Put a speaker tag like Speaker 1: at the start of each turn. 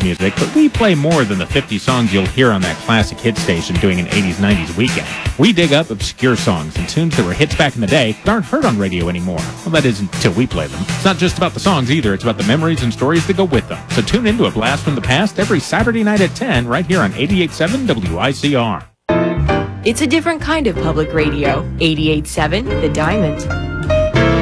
Speaker 1: music, but we play more than the 50 songs you'll hear on that classic hit station doing an 80s, 90s weekend. We dig up obscure songs and tunes that were hits back in the day that aren't heard on radio anymore. Well, that is until we play them. It's not just about the songs either, it's about the memories and stories that go with them. So tune into A Blast from the Past every Saturday night at 10 right here on 88.7 WICR.
Speaker 2: It's a different kind of public radio. 88.7 The Diamond.